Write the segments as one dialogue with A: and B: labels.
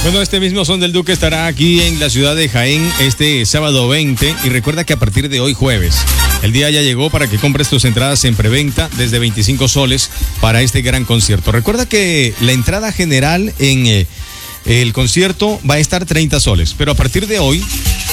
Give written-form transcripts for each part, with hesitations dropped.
A: Bueno, este mismo Son del Duque estará aquí en la ciudad de Jaén este sábado 20. Y recuerda que a partir de hoy jueves, el día ya llegó para que compres tus entradas en preventa desde 25 soles para este gran concierto. Recuerda que la entrada general en el concierto va a estar 30 soles. Pero a partir de hoy,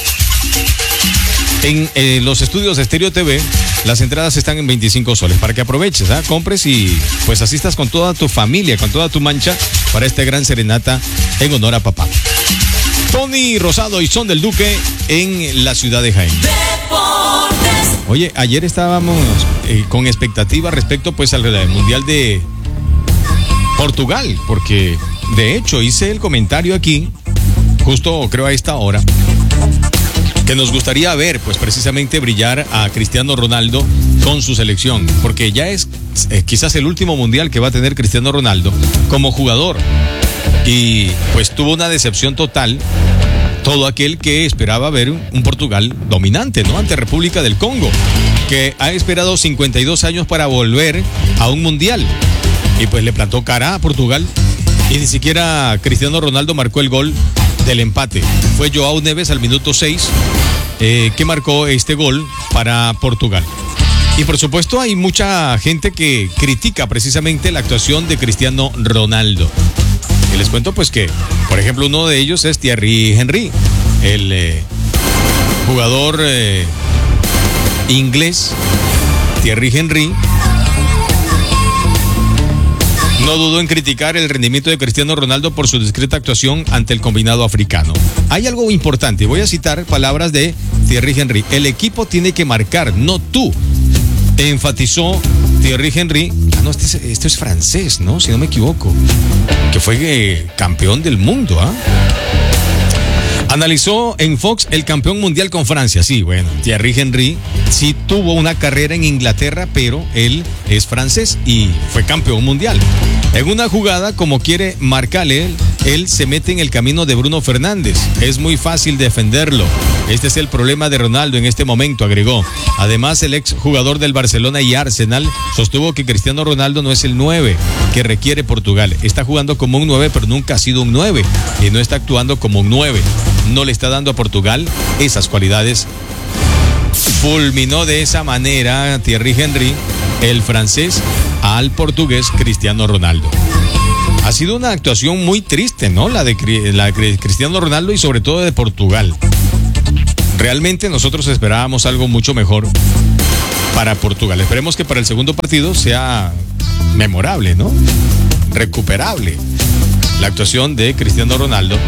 A: en los estudios de Estéreo TV, las entradas están en 25 soles para que aproveches, compres y pues asistas con toda tu familia, con toda tu mancha para esta gran serenata en honor a papá. Tony Rosado y Son del Duque en la ciudad de Jaén. Deportes. Oye, ayer estábamos con expectativa respecto pues al Mundial de Portugal, porque de hecho hice el comentario aquí, justo creo a esta hora, que nos gustaría ver, pues precisamente brillar a Cristiano Ronaldo con su selección, porque ya es quizás el último mundial que va a tener Cristiano Ronaldo como jugador. Y pues tuvo una decepción total todo aquel que esperaba ver un Portugal dominante, ¿no? Ante República del Congo, que ha esperado 52 años para volver a un mundial. Y pues le plantó cara a Portugal. Y ni siquiera Cristiano Ronaldo marcó el gol del empate. Fue Joao Neves al minuto 6 que marcó este gol para Portugal. Y por supuesto hay mucha gente que critica precisamente la actuación de Cristiano Ronaldo. Y les cuento pues que, por ejemplo, uno de ellos es Thierry Henry, el jugador inglés. Thierry Henry no dudó en criticar el rendimiento de Cristiano Ronaldo por su discreta actuación ante el combinado africano. Hay algo importante, voy a citar palabras de Thierry Henry. El equipo tiene que marcar, no tú. Enfatizó Thierry Henry. No, esto es francés, ¿no? Si no me equivoco. Que fue campeón del mundo, Analizó en Fox el campeón mundial con Francia. Sí, bueno, Thierry Henry sí tuvo una carrera en Inglaterra, pero él es francés y fue campeón mundial. En una jugada, como quiere marcarle, él se mete en el camino de Bruno Fernández. Es muy fácil defenderlo. Este es el problema de Ronaldo en este momento, agregó. Además, el ex jugador del Barcelona y Arsenal sostuvo que Cristiano Ronaldo no es el 9 que requiere Portugal. Está jugando como un 9, pero nunca ha sido un 9 y no está actuando como un 9. No le está dando a Portugal esas cualidades. Fulminó de esa manera Thierry Henry, el francés, al portugués Cristiano Ronaldo. Ha sido una actuación muy triste, ¿no? La de Cristiano Ronaldo y sobre todo de Portugal. Realmente nosotros esperábamos algo mucho mejor para Portugal. Esperemos que para el segundo partido sea memorable, ¿no? Recuperable la actuación de Cristiano Ronaldo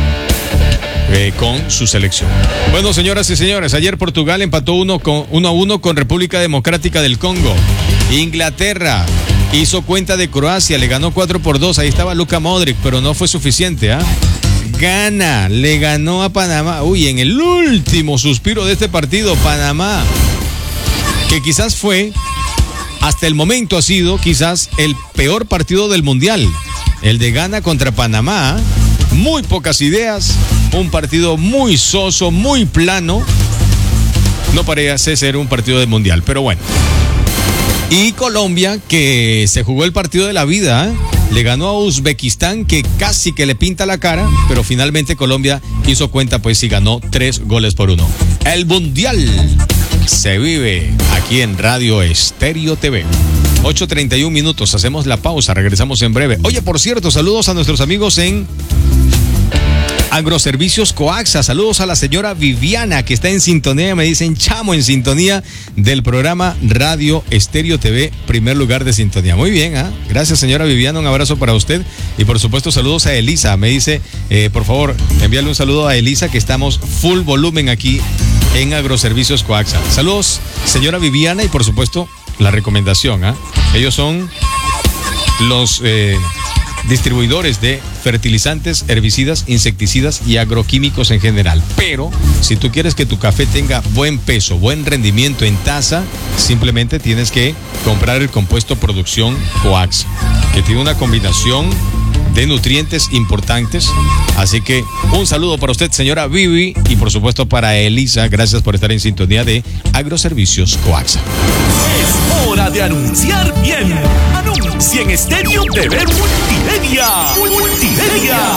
A: con su selección. Bueno, señoras y señores, ayer Portugal empató 1-1 con República Democrática del Congo. Inglaterra hizo cuenta de Croacia, le ganó 4-2. Ahí estaba Luka Modric, pero no fue suficiente, Ghana le ganó a Panamá. Uy, en el último suspiro de este partido, Panamá, que quizás fue, hasta el momento ha sido quizás el peor partido del mundial. El de Ghana contra Panamá. Muy pocas ideas, un partido muy soso, muy plano. No parece ser un partido del mundial, pero bueno. Y Colombia, que se jugó el partido de la vida, le ganó a Uzbekistán, que casi que le pinta la cara, pero finalmente Colombia hizo cuenta pues y ganó 3-1. El mundial se vive aquí en Radio Estéreo TV. 8:31 minutos, hacemos la pausa, regresamos en breve. Oye, por cierto, saludos a nuestros amigos en Agroservicios Coaxa. Saludos a la señora Viviana, que está en sintonía, me dicen chamo, en sintonía del programa Radio Estéreo TV, primer lugar de sintonía. Muy bien, gracias señora Viviana, un abrazo para usted. Y por supuesto saludos a Elisa, me dice, por favor, envíale un saludo a Elisa, que estamos full volumen aquí en Agroservicios Coaxa. Saludos señora Viviana y por supuesto la recomendación, ellos son los distribuidores de fertilizantes, herbicidas, insecticidas y agroquímicos en general. Pero si tú quieres que tu café tenga buen peso, buen rendimiento en taza, simplemente tienes que comprar el compuesto Producción Coaxa, que tiene una combinación de nutrientes importantes. Así que un saludo para usted, señora Vivi, y por supuesto para Elisa. Gracias por estar en sintonía de Agroservicios Coaxa.
B: Es hora de anunciar bien. Anuncia en Estéreo TV Multimedia.